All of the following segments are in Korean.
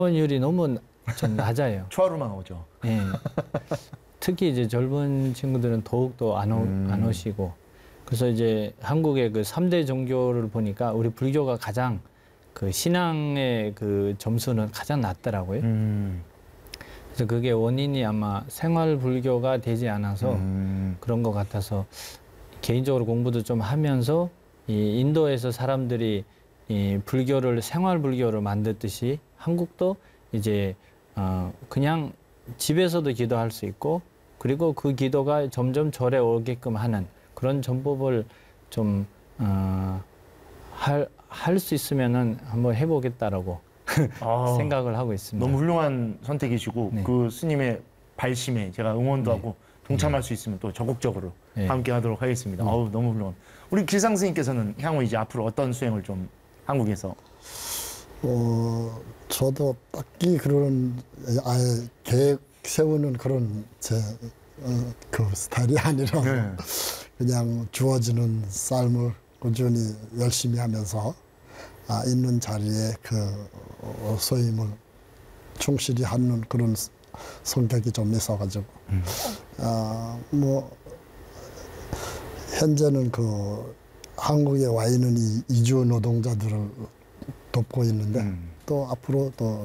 출산율이 너무 좀 낮아요. 초하루만 오죠. 예. 특히 이제 젊은 친구들은 더욱더 안 오시고. 그래서 이제 한국의 그 3대 종교를 보니까 우리 불교가 가장 그 신앙의 그 점수는 가장 낮더라고요. 그래서 그게 원인이 아마 생활 불교가 되지 않아서 그런 것 같아서 개인적으로 공부도 좀 하면서 이 인도에서 사람들이 이 불교를 생활 불교를 만들듯이 한국도 이제 그냥 집에서도 기도할 수 있고 그리고 그 기도가 점점 절에 오게끔 하는 그런 전법을 좀 할 수 있으면은 한번 해보겠다라고 생각을 하고 있습니다. 너무 훌륭한 선택이시고 네. 그 스님의 발심에 제가 응원도 네. 하고 동참할 수 있으면 또 적극적으로 네. 함께 하도록 하겠습니다. 어우, 너무 훌륭한. 우리 길상 스님께서는 향후 이제 앞으로 어떤 수행을 좀 한국에서? 저도 딱히 그런 아예 계획 세우는 그런 그 스타일이 아니라 네. 그냥 주어지는 삶을 꾸준히 열심히 하면서 있는 자리에 그 소임을 충실히 하는 그런 성격이 좀 있어가지고 뭐 현재는 그 한국에 와 있는 이 이주 노동자들을 돕고 있는데 또 앞으로 또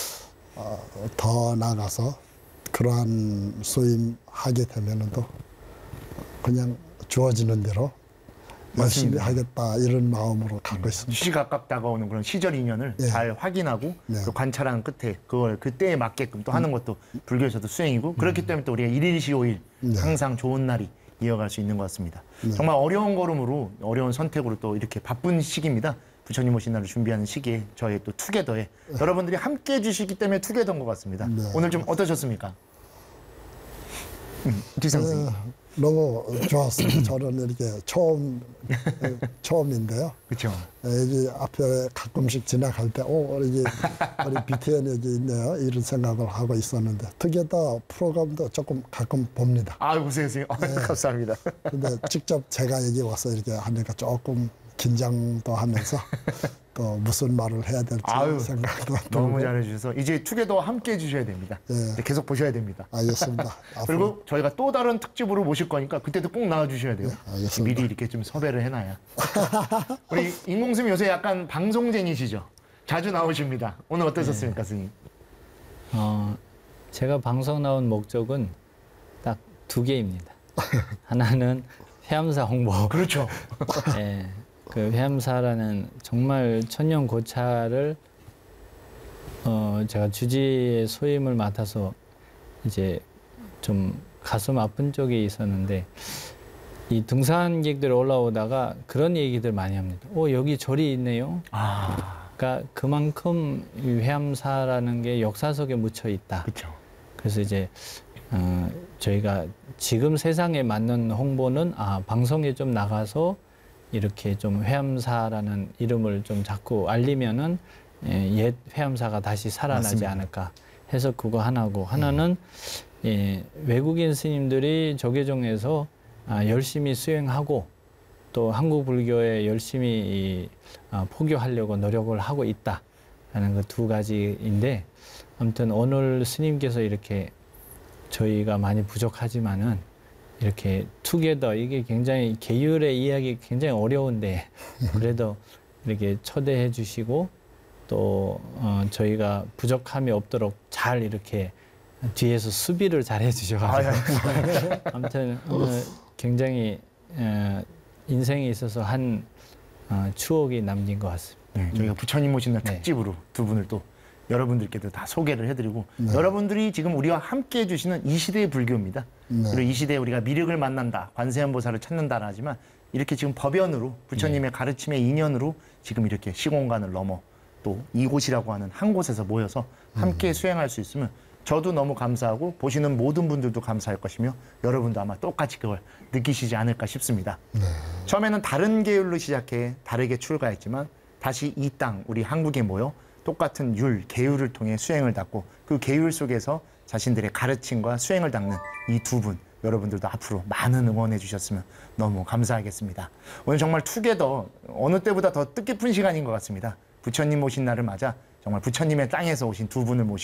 더 나아가서 그러한 소임하게 되면은 또 그냥 주어지는 대로 열심히 하겠다 이런 마음으로 갖고 있습니다. 시시각각 다가오는 그런 시절 인연을 네. 잘 확인하고 네. 또 관찰한 끝에 그걸 그때에 맞게끔 또 하는 것도 불교에서도 수행이고 그렇기 때문에 또 우리가 일일시오일 네. 항상 좋은 날이 이어갈 수 있는 것 같습니다. 정말 어려운 걸음으로 어려운 선택으로 또 이렇게 바쁜 시기입니다. 부처님 오신 날을 준비하는 시기에 저의 또 투게더에 여러분들이 함께 해주시기 때문에 투게더인 것 같습니다. 네. 오늘 좀 어떠셨습니까? 길상 스님. 너무 좋았습니다. 저는 이렇게 처음인데요. 그렇죠. 여기 앞에 가끔씩 지나갈 때, 우리 BTN 여기 있네요. 이런 생각을 하고 있었는데, 투게더 프로그램도 조금 가끔 봅니다. 아이고, 선생님. 감사합니다. 근데 직접 제가 여기 와서 이렇게 하니까 조금 긴장도 하면서 또 무슨 말을 해야 될지 생각도 너무 들고. 잘해주셔서 이제 투게더 함께 해주셔야 됩니다. 네. 계속 보셔야 됩니다. 알겠습니다. 그리고 저희가 또 다른 특집으로 모실 거니까 그때도 꼭 나와주셔야 돼요. 알겠습니다. 미리 이렇게 좀 섭외를 해놔야. 우리 인공스님 요새 약간 방송쟁이시죠? 자주 나오십니다. 오늘 어떠셨습니까, 스님? 제가 방송 나온 목적은 딱 2개입니다. 하나는 회암사 홍보. 그렇죠. 예, 그 회암사라는 정말 천년 고찰을 제가 주지의 소임을 맡아서 이제 좀 가슴 아픈 쪽이 있었는데 이 등산객들 올라오다가 그런 얘기들 많이 합니다. 여기 절이 있네요. 그러니까 그만큼 이 회암사라는 게 역사 속에 묻혀 있다. 그렇죠. 그래서 이제 저희가 지금 세상에 맞는 홍보는 방송에 좀 나가서 이렇게 좀 회암사라는 이름을 좀 자꾸 알리면은 옛 회암사가 다시 살아나지 맞습니다. 않을까 해서 그거 하나고 하나는 외국인 스님들이 조계종에서 열심히 수행하고 또 한국 불교에 열심히 포교하려고 노력을 하고 있다라는 그 2가지인데 아무튼 오늘 스님께서 이렇게 저희가 많이 부족하지만은 이렇게 투게더 이게 굉장히 계율의 이야기 굉장히 어려운데 그래도 이렇게 초대해 주시고 또 저희가 부족함이 없도록 잘 이렇게 뒤에서 수비를 잘 해주셔가지고 아무튼 오늘 굉장히 인생에 있어서 한 추억이 남긴 것 같습니다. 네, 저희가 부처님 오신 날 특집으로 2분을 또 여러분들께도 다 소개를 해드리고 여러분들이 지금 우리와 함께 해주시는 이 시대의 불교입니다. 그리고 이 시대에 우리가 미륵을 만난다, 관세음보살을 찾는다라 하지만 이렇게 지금 법연으로 부처님의 가르침의 인연으로 지금 이렇게 시공간을 넘어 또 이곳이라고 하는 한 곳에서 모여서 함께 수행할 수 있으면 저도 너무 감사하고 보시는 모든 분들도 감사할 것이며 여러분도 아마 똑같이 그걸 느끼시지 않을까 싶습니다. 처음에는 다른 계율로 시작해 다르게 출가했지만 다시 이 땅, 우리 한국에 모여 똑같은 율, 계율을 통해 수행을 닦고 그 계율 속에서 자신들의 가르침과 수행을 닦는 이 2분 여러분들도 앞으로 많은 응원해 주셨으면 너무 감사하겠습니다. 오늘 정말 투게더 어느 때보다 더 뜻깊은 시간인 것 같습니다. 부처님 오신 날을 맞아 정말 부처님의 땅에서 오신 두 분을 모시고